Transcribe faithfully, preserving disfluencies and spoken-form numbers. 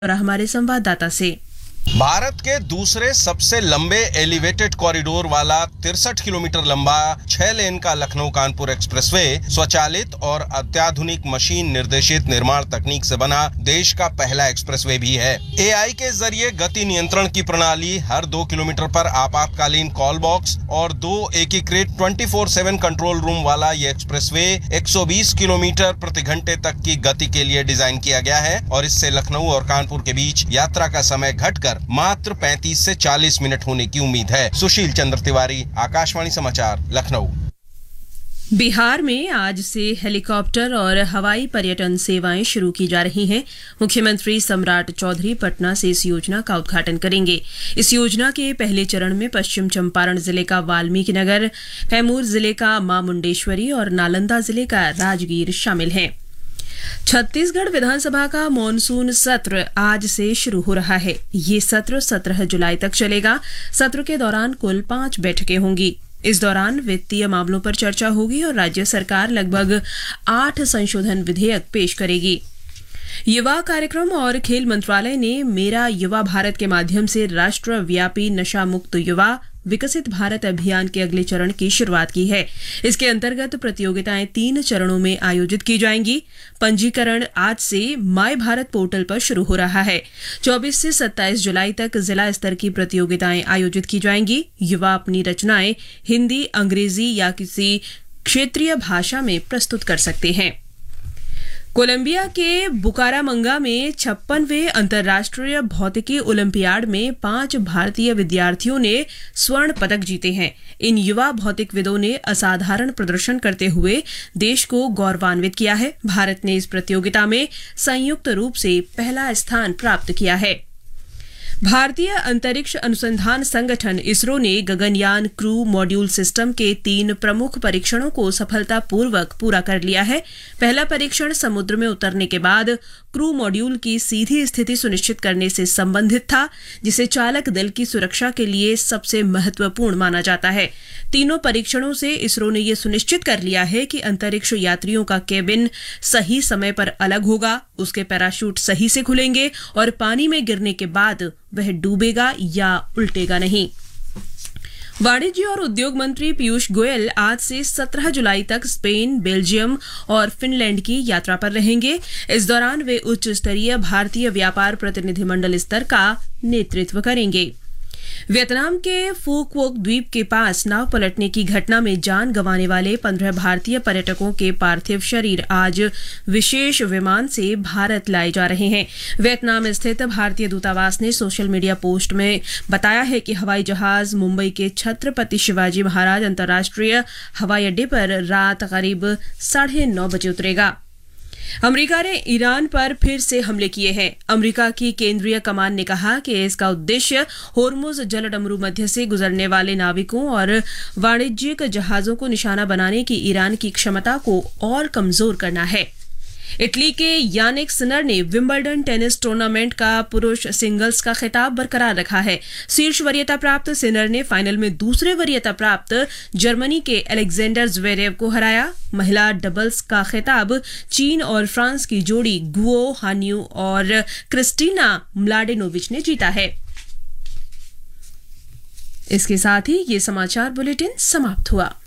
और हमारे संवाददाता से। भारत के दूसरे सबसे लंबे एलिवेटेड कॉरिडोर वाला तिरसठ किलोमीटर लंबा छह लेन का लखनऊ कानपुर एक्सप्रेसवे स्वचालित और अत्याधुनिक मशीन निर्देशित निर्माण तकनीक से बना देश का पहला एक्सप्रेसवे भी है। एआई के जरिए गति नियंत्रण की प्रणाली, हर दो किलोमीटर पर आपातकालीन कॉल बॉक्स और दो एकीकृत चौबीस सात कंट्रोल रूम वाला ये एक्सप्रेसवे एक सौ बीस किलोमीटर प्रति घंटे तक की गति के लिए डिजाइन किया गया है और इससे लखनऊ और कानपुर के बीच यात्रा का समय घटकर मात्र पैंतीस से चालीस मिनट होने की उम्मीद है। सुशील चंद्र तिवारी, आकाशवाणी समाचार, लखनऊ। बिहार में आज से हेलीकॉप्टर और हवाई पर्यटन सेवाएं शुरू की जा रही हैं। मुख्यमंत्री सम्राट चौधरी पटना से इस योजना का उद्घाटन करेंगे। इस योजना के पहले चरण में पश्चिम चंपारण जिले का वाल्मीकि नगर, कैमूर जिले का मां मुंडेश्वरी और नालंदा जिले का राजगीर शामिल हैं। छत्तीसगढ़ विधानसभा का मॉनसून सत्र आज से शुरू हो रहा है। ये सत्र सत्रह जुलाई तक चलेगा। सत्र के दौरान कुल पांच बैठकें होंगी। इस दौरान वित्तीय मामलों पर चर्चा होगी और राज्य सरकार लगभग आठ संशोधन विधेयक पेश करेगी। युवा कार्यक्रम और खेल मंत्रालय ने मेरा युवा भारत के माध्यम से राष्ट्रव्यापी नशा मुक्त युवा विकसित भारत अभियान के अगले चरण की शुरुआत की है। इसके अंतर्गत प्रतियोगिताएं तीन चरणों में आयोजित की जाएंगी। पंजीकरण आज से माय भारत पोर्टल पर शुरू हो रहा है। चौबीस से सत्ताईस जुलाई तक जिला स्तर की प्रतियोगिताएं आयोजित की जाएंगी। युवा अपनी रचनाएं हिंदी, अंग्रेजी या किसी क्षेत्रीय भाषा में प्रस्तुत कर सकते हैं। कोलंबिया के बुकारामंगा में छप्पनवें अंतर्राष्ट्रीय भौतिकी ओलंपियाड में पांच भारतीय विद्यार्थियों ने स्वर्ण पदक जीते हैं। इन युवा भौतिकविदों ने असाधारण प्रदर्शन करते हुए देश को गौरवान्वित किया है। भारत ने इस प्रतियोगिता में संयुक्त रूप से पहला स्थान प्राप्त किया है। भारतीय अंतरिक्ष अनुसंधान संगठन इसरो ने गगनयान क्रू मॉड्यूल सिस्टम के तीन प्रमुख परीक्षणों को सफलतापूर्वक पूरा कर लिया है। पहला परीक्षण समुद्र में उतरने के बाद क्रू मॉड्यूल की सीधी स्थिति सुनिश्चित करने से संबंधित था, जिसे चालक दल की सुरक्षा के लिए सबसे महत्वपूर्ण माना जाता है। तीनों परीक्षणों से इसरो ने यह सुनिश्चित कर लिया है कि अंतरिक्ष यात्रियों का केबिन सही समय पर अलग होगा, उसके पैराशूट सही से खुलेंगे और पानी में गिरने के बाद वह डूबेगा या उल्टेगा नहीं। वाणिज्य और उद्योग मंत्री पीयूष गोयल आज से सत्रह जुलाई तक स्पेन, बेल्जियम और फिनलैंड की यात्रा पर रहेंगे। इस दौरान वे उच्च स्तरीय भारतीय व्यापार प्रतिनिधिमंडल स्तर का नेतृत्व करेंगे। वियतनाम के फू क्वोक द्वीप के पास नाव पलटने की घटना में जान गंवाने वाले पंद्रह भारतीय पर्यटकों के पार्थिव शरीर आज विशेष विमान से भारत लाए जा रहे हैं। वियतनाम स्थित भारतीय दूतावास ने सोशल मीडिया पोस्ट में बताया है कि हवाई जहाज मुंबई के छत्रपति शिवाजी महाराज अंतर्राष्ट्रीय हवाई अड्डे पर रात करीब साढ़े नौ बजे उतरेगा। अमेरिका ने ईरान पर फिर से हमले किए हैं। अमेरिका की केंद्रीय कमान ने कहा कि इसका उद्देश्य होर्मुज जलडमरू मध्य से गुजरने वाले नाविकों और वाणिज्यिक जहाजों को निशाना बनाने की ईरान की क्षमता को और कमजोर करना है। इटली के यानिक सिनर ने विंबलडन टेनिस टूर्नामेंट का पुरुष सिंगल्स का खिताब बरकरार रखा है। शीर्ष वरीयता प्राप्त सिनर ने फाइनल में दूसरे वरीयता प्राप्त जर्मनी के अलेक्जेंडर ज़्वेरेव को हराया। महिला डबल्स का खिताब चीन और फ्रांस की जोड़ी गुओ हान्यू और क्रिस्टीना म्लाडेनोविच ने जीता है। इसके साथ ही ये समाचार बुलेटिन समाप्त हुआ।